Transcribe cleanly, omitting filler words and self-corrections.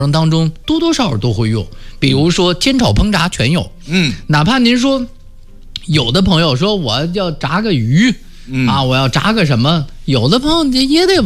当中多多少少都会用，比如说煎炒烹炸全有。哪怕您说有的朋友说我要炸个鱼，我要炸个什么，有的朋友也得